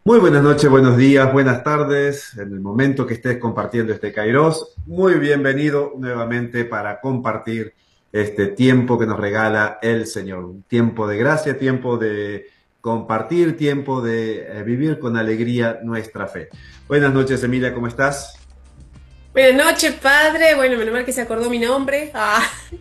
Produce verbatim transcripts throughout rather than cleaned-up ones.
Muy buenas noches, buenos días, buenas tardes, en el momento que estés compartiendo este Kairos. Muy bienvenido nuevamente para compartir este tiempo que nos regala el Señor. Un tiempo de gracia, tiempo de compartir, tiempo de eh, vivir con alegría nuestra fe. Buenas noches, Emilia, ¿cómo estás? Buenas noches, padre. Bueno, menos mal que se acordó mi nombre. Ah.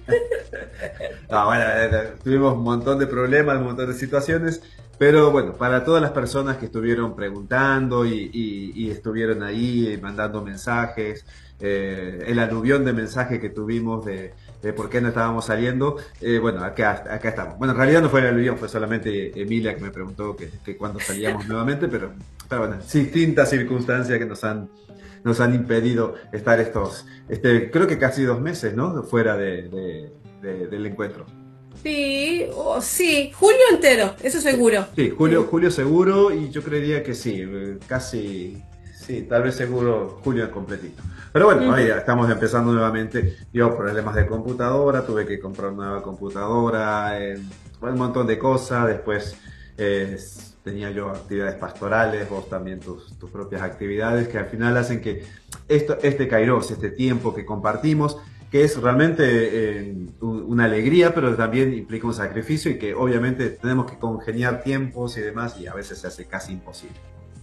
Ah, bueno, eh, eh, tuvimos un montón de problemas, un montón de situaciones, pero bueno, para todas las personas que estuvieron preguntando y, y- y estuvieron ahí eh, mandando mensajes, eh, el aluvión de mensajes que tuvimos de, de por qué no estábamos saliendo, eh, bueno, acá, acá estamos. Bueno, en realidad no fue el aluvión, fue solamente Emilia que me preguntó que, que cuándo salíamos nuevamente, pero, pero bueno, distintas circunstancias que nos han, nos han impedido estar estos, este, creo que casi dos meses, ¿no? Fuera de, de- de- del encuentro. Sí, oh, sí, julio entero, eso seguro. Sí, Julio, Sí. Julio seguro y yo creería que sí, eh, casi, sí, tal vez seguro Julio completito. Pero bueno, ahí Ujú. ya estamos empezando nuevamente. Yo problemas de computadora, tuve que comprar una nueva computadora, eh, un montón de cosas. Después eh, tenía yo actividades pastorales, vos también tus, tus propias actividades que al final hacen que esto, este Kairos, este tiempo que compartimos, que es realmente eh, una alegría, pero también implica un sacrificio y que obviamente tenemos que congeniar tiempos y demás y a veces se hace casi imposible.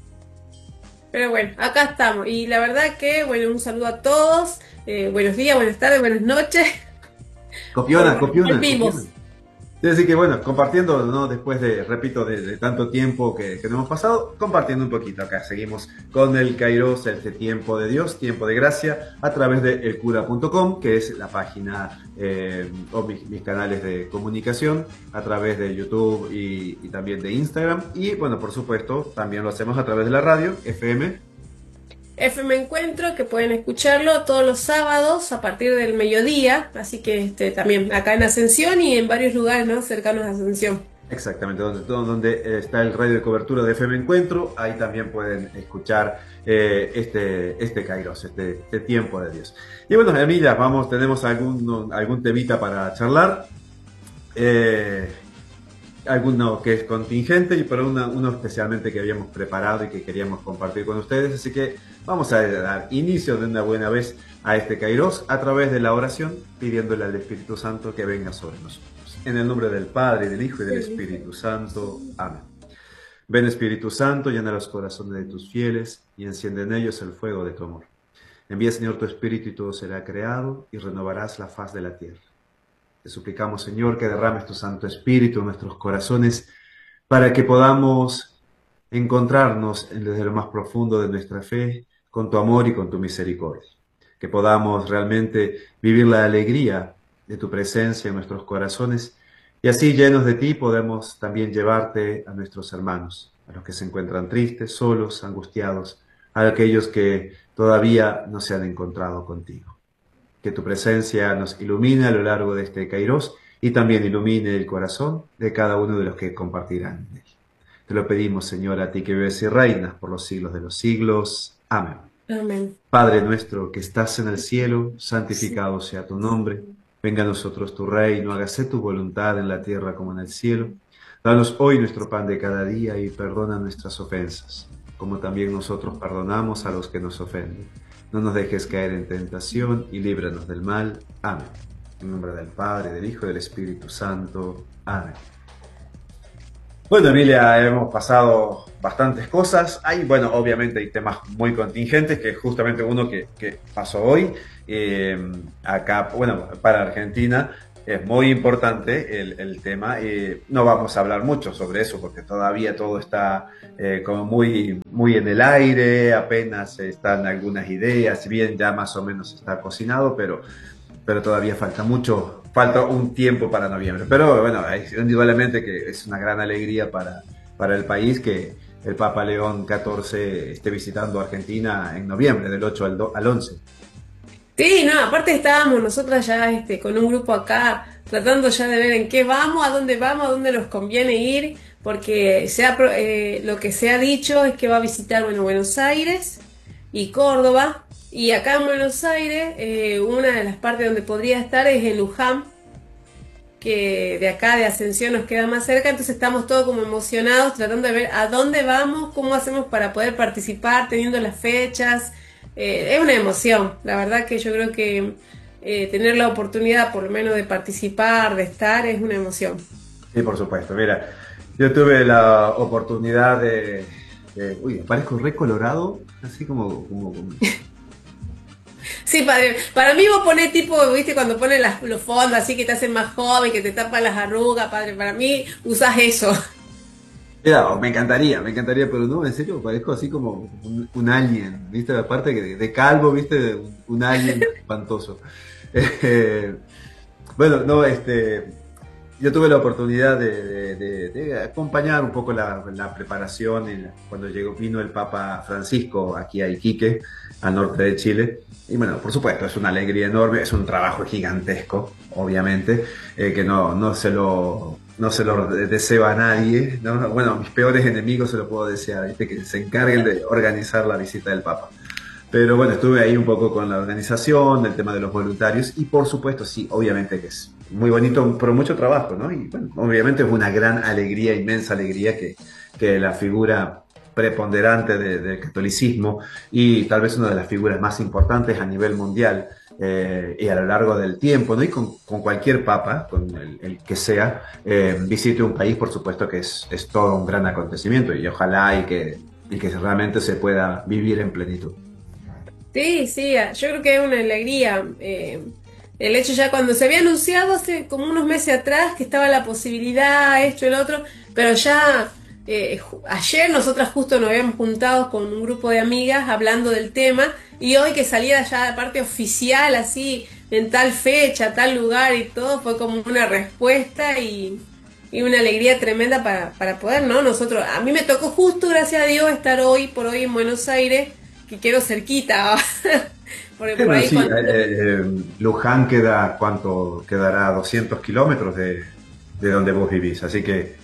Pero bueno, acá estamos. Y la verdad que, bueno, un saludo a todos. Eh, buenos días, buenas tardes, buenas noches. Copiona, Vol- copiona, copiona. Volvimos. Es decir que bueno, compartiendo, ¿no? Después de, repito, de, de tanto tiempo que, que nos hemos pasado, compartiendo un poquito acá. Seguimos con el Kairos, este tiempo de Dios, tiempo de gracia, a través de elcura punto com, que es la página eh, o mis, mis canales de comunicación, a través de YouTube y, y también de Instagram. Y bueno, por supuesto, también lo hacemos a través de la radio, F M. F M Encuentro, que pueden escucharlo todos los sábados a partir del mediodía. Así que este, también acá en Ascensión y en varios lugares, ¿no? Cercanos a Ascensión. Exactamente, donde, donde está el radio de cobertura de F M Encuentro, ahí también pueden escuchar eh, este, este Kairos, este, este tiempo de Dios. Y bueno, Emilia, vamos, tenemos algún, algún temita para charlar, eh, alguno que es contingente y pero una- uno especialmente que habíamos preparado y que queríamos compartir con ustedes, así que vamos a dar inicio de una buena vez a este Kairos a través de la oración, pidiéndole al Espíritu Santo que venga sobre nosotros. En el nombre del Padre, del Hijo y del Espíritu Santo. Amén. Ven Espíritu Santo, llena los corazones de tus fieles y enciende en ellos el fuego de tu amor. Envía, Señor, tu Espíritu y todo será creado y renovarás la faz de la tierra. Te suplicamos, Señor, que derrames tu Santo Espíritu en nuestros corazones para que podamos encontrarnos desde lo más profundo de nuestra fe con tu amor y con tu misericordia. Que podamos realmente vivir la alegría de tu presencia en nuestros corazones y así llenos de ti podemos también llevarte a nuestros hermanos, a los que se encuentran tristes, solos, angustiados, a aquellos que todavía no se han encontrado contigo. Que tu presencia nos ilumine a lo largo de este Kairos y también ilumine el corazón de cada uno de los que compartirán en él. Te lo pedimos, Señor, a ti que vives y reinas por los siglos de los siglos. Amén. Amén. Padre nuestro que estás en el cielo, santificado sea tu nombre. Venga a nosotros tu reino, hágase tu voluntad en la tierra como en el cielo. Danos hoy nuestro pan de cada día y perdona nuestras ofensas, como también nosotros perdonamos a los que nos ofenden. No nos dejes caer en tentación y líbranos del mal. Amén. En nombre del Padre, del Hijo y del Espíritu Santo. Amén. Bueno, Emilia, hemos pasado bastantes cosas. Hay, bueno, obviamente hay temas muy contingentes, que es justamente uno que, que pasó hoy. Eh, acá, bueno, para Argentina es muy importante el, el tema. Eh, no vamos a hablar mucho sobre eso porque todavía todo está eh, como muy, muy en el aire, apenas están algunas ideas, si bien ya más o menos está cocinado, pero pero todavía falta mucho, falta un tiempo para noviembre. Pero bueno, es indudablemente que es una gran alegría para, para el país que el Papa León catorce esté visitando Argentina en noviembre, del ocho al, do, al once. Sí, no, aparte estábamos nosotras ya este, con un grupo acá tratando ya de ver en qué vamos, a dónde vamos, a dónde nos conviene ir, porque se ha pro- eh, lo que se ha dicho es que va a visitar bueno, Buenos Aires y Córdoba, y acá en Buenos Aires eh, una de las partes donde podría estar es en Luján, que de acá de Ascensión nos queda más cerca, entonces estamos todos como emocionados tratando de ver a dónde vamos, cómo hacemos para poder participar, teniendo las fechas. Eh, es una emoción, la verdad que yo creo que eh, tener la oportunidad por lo menos de participar, de estar, es una emoción. Sí, por supuesto. Mira, yo tuve la oportunidad de, de- uy, parezco re colorado, así como, como, como- Sí, padre, para mí vos ponés tipo, viste, cuando pones las- los fondos así que te hacen más joven, que te tapan las arrugas, padre, para mí usás eso. Mira, me encantaría, me encantaría, pero no, en serio, parezco así como un, un alien, ¿viste? Aparte que de, de calvo, ¿viste? Un, un alien espantoso. Eh, bueno, no, este, yo tuve la oportunidad de, de- de- de acompañar un poco la, la preparación en la- cuando llegó, vino el Papa Francisco aquí a Iquique, al norte de Chile. Y bueno, por supuesto, es una alegría enorme, es un trabajo gigantesco, obviamente, eh, que no, no se lo, no se lo deseo a nadie, ¿no? Bueno, a mis peores enemigos se lo puedo desear, ¿viste? Que se encarguen de organizar la visita del Papa. Pero bueno, estuve ahí un poco con la organización, el tema de los voluntarios y por supuesto, sí, obviamente que es muy bonito, pero mucho trabajo, ¿no? Y bueno, obviamente es una gran alegría, inmensa alegría que, que la figura preponderante de- del catolicismo y tal vez una de las figuras más importantes a nivel mundial eh, y a lo largo del tiempo, ¿no? Y con, con cualquier papa, con el, el que sea, eh, visite un país, por supuesto que es, es todo un gran acontecimiento y ojalá y que, y que realmente se pueda vivir en plenitud. Sí, sí, a- yo creo que es una alegría. Eh, el hecho ya cuando se había anunciado hace como unos meses atrás que estaba la posibilidad, esto, el otro, pero ya eh, ju- ayer nosotras justo nos habíamos juntado con un grupo de amigas hablando del tema y hoy que salía ya la parte oficial así, en tal fecha, tal lugar y todo, fue como una respuesta y, y una alegría tremenda para, para poder, ¿no? Nosotros, a mí me tocó justo, gracias a Dios, estar hoy por hoy en Buenos Aires que quiero cerquita, porque Sí, por bueno, ahí sí, eh, cuando... eh, Luján queda, ¿cuánto quedará? doscientos kilómetros de, de donde vos vivís, así que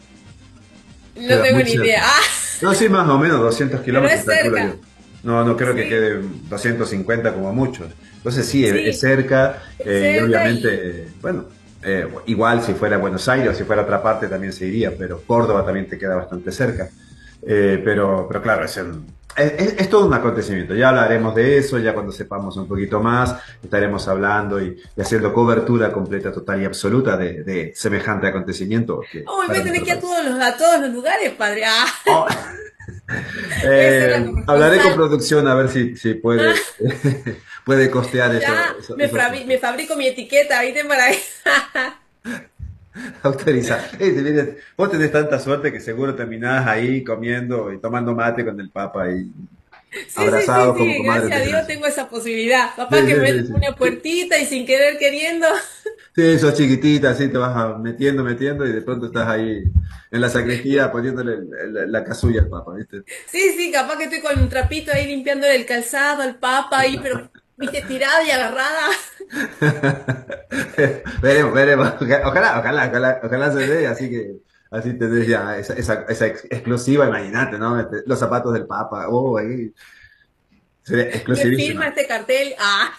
No queda tengo muy ni cerca. idea. Ah, No, sí, más o menos doscientos pero kilómetros, es calculo yo. cerca. No, no creo que Sí, quede doscientos cincuenta como mucho. Entonces sí, es, es sí, cerca es eh, y cerca y... obviamente, eh, bueno, eh, igual si fuera Buenos Aires o si fuera otra parte también se iría, pero Córdoba también te queda bastante cerca. Eh, pero, pero claro, es, el- es, es- es todo un acontecimiento. Ya hablaremos de eso, ya cuando sepamos un poquito más, estaremos hablando y, y haciendo cobertura completa, total y absoluta de, de semejante acontecimiento que Oh, me para tenés nuestro que ir a país. todos los, a todos los lugares, padre. Ah, Oh, voy a ser la eh, hablaré con corresponsal. producción a ver si, si puede, Ah, puede costear eso, ya, eso- me, esos fabri- me costos. fabrico mi etiqueta, ¿viste? Para... Autorizar. Eh, te vienes- vos tenés tanta suerte que seguro terminás ahí comiendo y tomando mate con el Papa y Sí, sí, sí, abrazados como sí, comadres gracias de a Dios Gracia. tengo esa posibilidad. Papá Sí, que sí, me sí, mete sí. una Sí, puertita y sin querer queriendo. sí, sos chiquitita, así te vas a- metiendo, metiendo y de pronto estás ahí en la sacristía poniéndole el- el- la casulla al Papa, ¿viste? Sí, sí, capaz que estoy con un trapito ahí limpiándole el calzado al papa ahí, pero, viste, tirada y agarrada. Veremos, veremos. Ojalá, ojalá, ojalá, ojalá se dé, así que así tenés ya esa, esa, esa ex- exclusiva, imagínate, ¿no? Este, los zapatos del Papa, oh, ahí, sería ¿Quién firma exclusivísima. este cartel? Ah,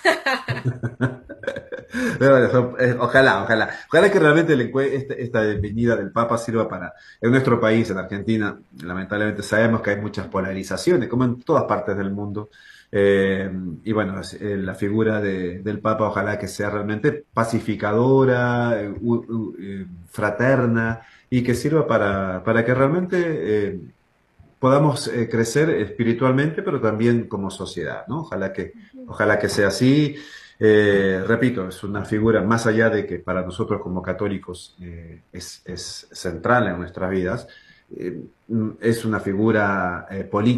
Pero bueno, son- eh, ojalá, ojalá. Ojalá que realmente el encue- este- esta venida del Papa sirva para, en nuestro país, en Argentina, lamentablemente sabemos que hay muchas polarizaciones, como en todas partes del mundo. Eh, y bueno, es- eh, la figura de- del Papa ojalá que sea realmente pacificadora, eh, u- u- eh, fraterna, y que sirva para, para que realmente eh, podamos eh, crecer espiritualmente, pero también como sociedad, ¿no? Ojalá que, ojalá que sea así. Eh, repito, es una figura más allá de que para nosotros como católicos eh, es, es central en nuestras vidas, eh, es una figura eh, política